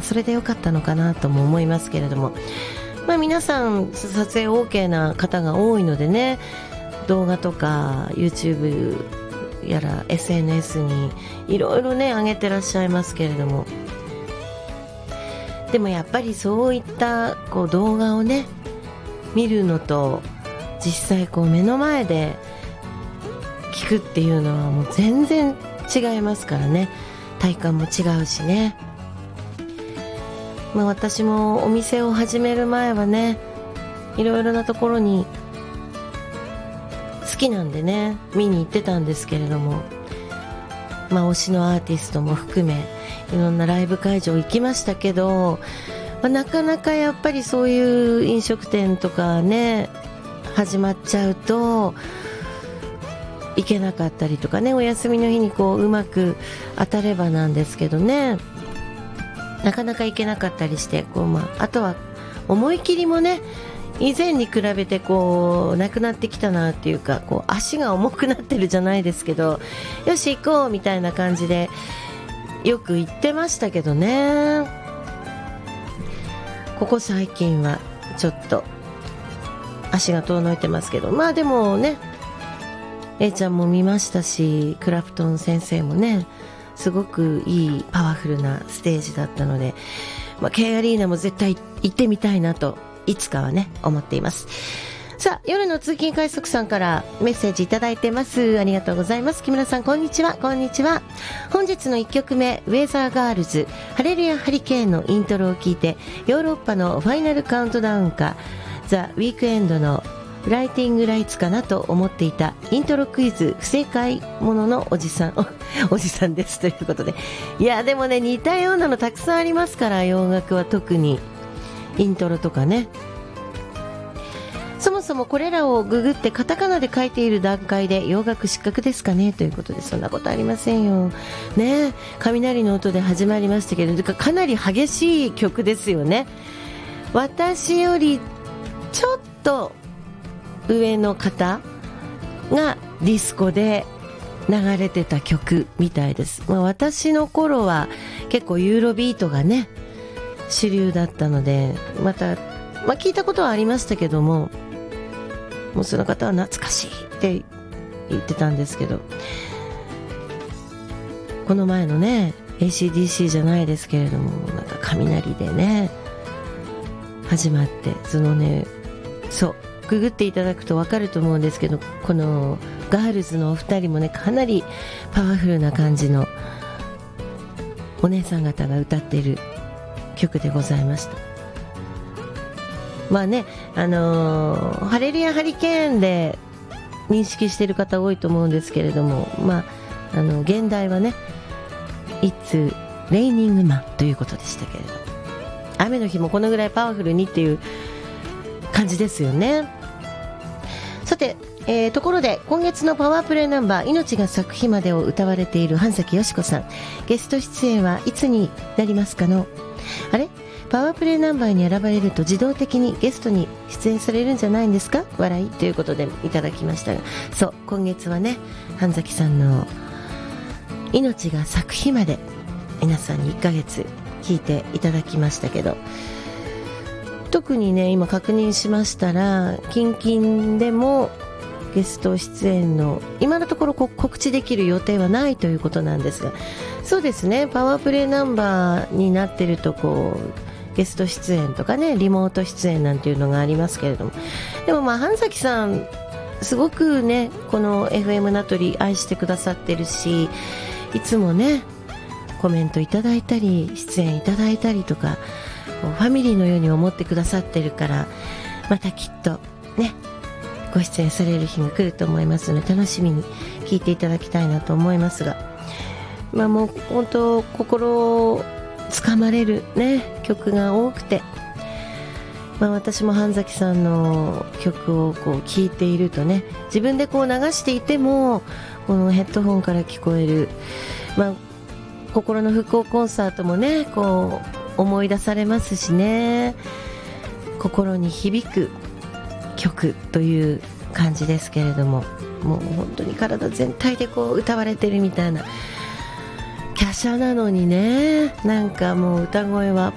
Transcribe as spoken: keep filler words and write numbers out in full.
それでよかったのかなとも思いますけれども、まあ、皆さん撮影 OK な方が多いのでね、動画とか YouTube やら エスエヌエス にいろいろね上げてらっしゃいますけれども、でもやっぱりそういったこう動画をね見るのと実際こう目の前で聞くっていうのはもう全然違いますからね。体感も違うしね。まあ、私もお店を始める前はねいろいろなところに好きなんでね見に行ってたんですけれども、まあ、推しのアーティストも含めいろんなライブ会場行きましたけど、まあ、なかなかやっぱりそういう飲食店とかね始まっちゃうと行けなかったりとかね、お休みの日にこううまく当たればなんですけどね、なかなか行けなかったりしてこう、まあ、あとは思い切りもね以前に比べてこうなくなってきたなっていうか、こう足が重くなってるじゃないですけど、よし行こうみたいな感じでよく行ってましたけどね、ここ最近はちょっと足が遠のいてますけど、まあでもね A ちゃんも見ましたし、クラプトン先生もねすごくいいパワフルなステージだったので、まあ、K アリーナも絶対行ってみたいなといつかはね思っています。さあ、夜の通勤快速さんからメッセージいただいてます。ありがとうございます。木村さんこんにちは。こんにちは。本日のいっきょくめウェザーガールズハレルヤハリケーンのイントロを聞いて、ヨーロッパのファイナルカウントダウンかザ・ウィークエンドのライティングライツかなと思っていたイントロクイズ不正解もののおじさん お, おじさんですということで、いやでもね似たようなのたくさんありますから、洋楽は特にイントロとかね。そもそもこれらをググってカタカナで書いている段階で洋楽失格ですかねということで、そんなことありませんよね。雷の音で始まりましたけど、かなり激しい曲ですよね。私よりちょっと上の方がディスコで流れてた曲みたいです。まあ、私の頃は結構ユーロビートがね主流だったので、また、まあ、聞いたことはありましたけども、もうその方は懐かしいって言ってたんですけど、この前のね エーシーディーシー じゃないですけれども、なんか雷でね始まって、そのねそうググっていただくと分かると思うんですけど、このガールズのお二人もねかなりパワフルな感じのお姉さん方が歌っている曲でございました。まあね、あのー、ハレルヤハリケーンで認識している方多いと思うんですけれども、まあ、あの現代はね It's Raining Man ということでしたけれど、雨の日もこのぐらいパワフルにっていう感じですよね。さて、えー、ところで今月のパワープレイナンバー命が咲く日までを歌われている半崎よし子さん、ゲスト出演はいつになりますかの。あれパワープレイナンバーに選ばれると自動的にゲストに出演されるんじゃないんですか、笑いということでいただきましたが、そう今月はね半崎さんの命が咲く日まで皆さんにいっかげつ聞いていただきましたけど、特にね今確認しましたらキンキンでもゲスト出演の今のところ告知できる予定はないということなんですが、そうですね、パワープレイナンバーになってるとこうゲスト出演とかねリモート出演なんていうのがありますけれども、でもまあ半崎さんすごくねこの エフエム 名取愛してくださってるし、いつもねコメントいただいたり出演いただいたりとかファミリーのように思ってくださってるから、またきっとねご出演される日が来ると思いますので楽しみに聞いていただきたいなと思いますが、まあもう本当心をつかまれるね曲が多くて、まあ、私も半崎さんの曲をこう聴いているとね、自分でこう流していてもこのヘッドホンから聞こえる、まあ、心の復興コンサートもねこう思い出されますしね、心に響く曲という感じですけれども、もう本当に体全体でこう歌われてるみたいな、華奢なのにね、なんかもう歌声は